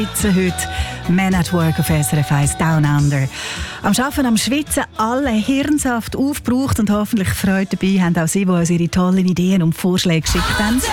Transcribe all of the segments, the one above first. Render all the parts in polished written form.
Heute «Men at Work» auf SRF 1 Down Under. Am Arbeiten, am Schwitzen, alle Hirnsaft aufgebraucht und hoffentlich Freude dabei haben auch Sie, die uns ihre tollen Ideen und Vorschläge geschickt haben.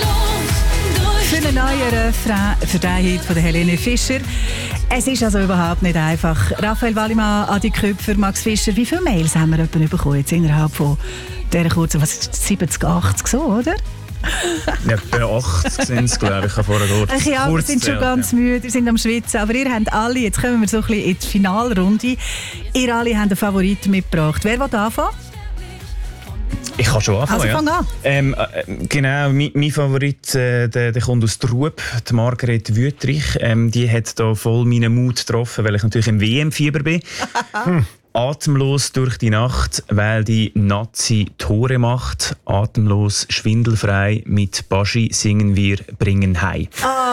Für einen neuen Refrain für den Hit von Helene Fischer. Es ist also überhaupt nicht einfach. Raphael Wallimann, Adi Köpfer, Max Fischer, wie viele Mails haben wir bekommen jetzt innerhalb von dieser kurzen, 70, 80 so, oder? Ja, bei 80 sind es, glaube ich. Ja, wir sind schon ganz müde, wir sind am Schwitzen. Aber ihr habt alle, jetzt kommen wir so ein bisschen in die Finalrunde, ihr alle habt einen Favoriten mitgebracht. Wer will anfangen? Ich kann schon anfangen. Also fang an. Genau, mein Favorit der kommt aus Trub, die Margret Wüttrich. Die hat da voll meinen Mut getroffen, weil ich natürlich im WM-Fieber bin. Atemlos durch die Nacht, weil die Nazi Tore macht. Atemlos, schwindelfrei, mit Baschi singen wir, bringen heim.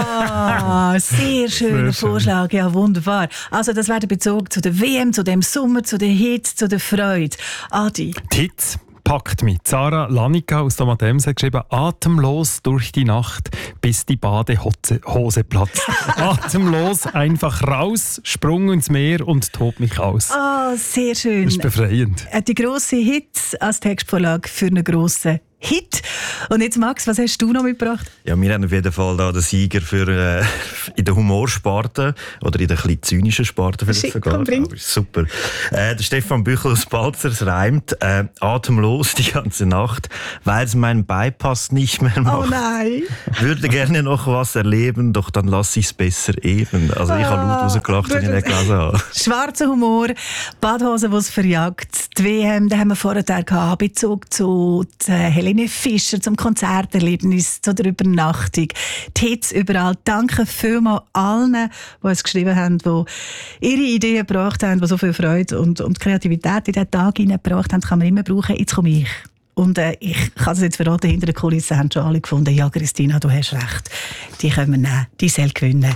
Sehr schöner Vorschlag, ja wunderbar. Also das wäre der Bezug zu der WM, zu dem Sommer, zu den Hits, zu der Freude. Adi? Die Hits packt mich. Sarah Lanica aus Domatems hat geschrieben: Atemlos durch die Nacht, bis die Badehose platzt. Atemlos, einfach raus, Sprung ins Meer und tob mich aus. Sehr schön. Das ist befreiend. Die grosse Hits als Textvorlage für einen grossen Hit. Und jetzt Max, was hast du noch mitgebracht? Ja, wir haben auf jeden Fall da den Sieger für in der Humorsparte oder in der etwas zynischen Sparte vielleicht sogar. Aber super. Der Stefan Büchel aus Balzers reimt: Atemlos die ganze Nacht, weil es meinen Bypass nicht mehr macht. Oh nein! Würde gerne noch was erleben, doch dann lasse ich es besser eben. Also ich habe laut rausgelacht, wenn ich nicht gelesen habe. Schwarzer Humor, Badhose, die es verjagt. Die WM, da haben wir vorher gehabt, Bezug zu Helene Fischer, zum Konzerterlebnis, zu der Übernachtung. Die Hits überall. Danke vielmals allen, die es geschrieben haben, die ihre Ideen gebracht haben, die so viel Freude und Kreativität in diesen Tag hineingebracht haben. Kann man immer brauchen. Jetzt komme ich. Und ich kann es jetzt verraten, hinter der Kulisse haben schon alle gefunden: ja, Christina, du hast recht. Die können wir nehmen, die soll gewinnen.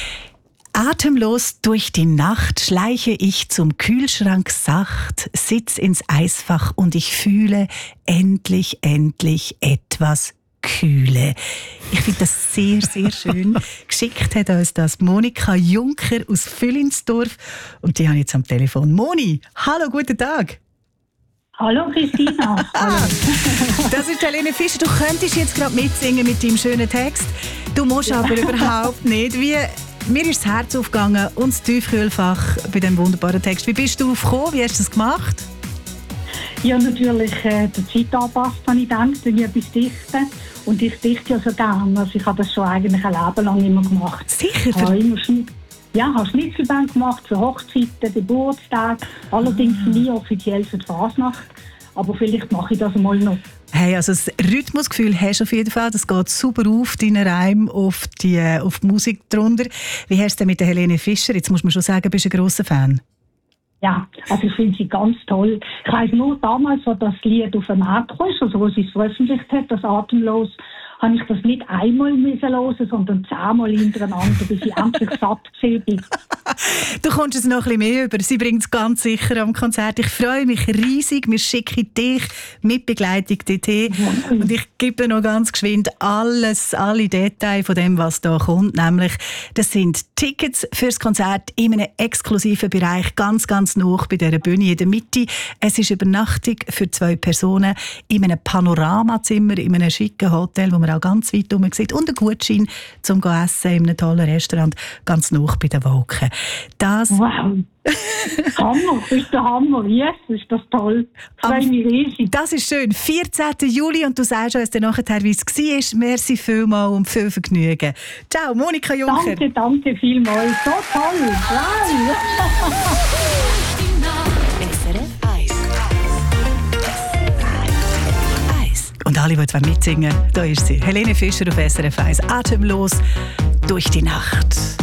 Atemlos durch die Nacht schleiche ich zum Kühlschrank sacht, sitz ins Eisfach und ich fühle endlich etwas Kühle. Ich finde das sehr, sehr schön. Geschickt hat uns das Monika Juncker aus Füllinsdorf und die habe ich jetzt am Telefon. Moni, hallo, guten Tag. Hallo Christina. Hallo. Das ist Helene Fischer. Du könntest jetzt gerade mitsingen mit deinem schönen Text. Du musst aber überhaupt nicht. Mir ist das Herz aufgegangen und das Tiefkühlfach bei diesem wunderbaren Text. Wie bist du aufgekommen? Wie hast du das gemacht? Ja, natürlich der Zeit angepasst, habe ich gedacht, wenn ich etwas dichte. Und ich dichte ja so gerne. Also ich habe das schon eigentlich ein Leben lang immer gemacht. Sicher? Ich habe Schnitzelbänke gemacht für Hochzeiten, Geburtstage. Allerdings nie offiziell für die Fasnacht. Aber vielleicht mache ich das mal noch. Hey, also das Rhythmusgefühl hast du auf jeden Fall. Das geht super auf deinen Reim, auf die Musik drunter. Wie hast du es denn mit der Helene Fischer? Jetzt muss man schon sagen, du bist ein grosser Fan. Ja, also ich finde sie ganz toll. Ich weiss nur, damals, als das Lied auf dem Markt kam, also wo sie es veröffentlicht hat, das Atemlos, habe ich das nicht einmal hören, sondern 10-mal hintereinander, bis ich endlich satt bin. Du kommst es noch ein bisschen mehr über. Sie bringt es ganz sicher am Konzert. Ich freue mich riesig. Wir schicken dich mit Begleitung dorthin. Und ich gebe noch ganz geschwind alle Details von dem, was da kommt. Nämlich, das sind Tickets fürs Konzert in einem exklusiven Bereich, ganz, ganz nah bei dieser Bühne in der Mitte. Es ist Übernachtung für 2 Personen in einem Panoramazimmer, in einem schicken Hotel, wo man auch ganz weit herum sieht. Und ein Gutschein zum Essen in einem tollen Restaurant, ganz nah bei den Wolken. Wow! Hammer, das ist der Hammer. Yes, ist das toll. Ich freue mich riesig. Das ist schön. 14. Juli und du sagst uns dann nachher, wie es war. Merci vielmals und viel Vergnügen. Ciao, Monika Juncker. Danke vielmals. So toll. Wow! Und alle, die jetzt mitsingen wollen, da ist sie. Helene Fischer auf SRF 1. Atemlos durch die Nacht.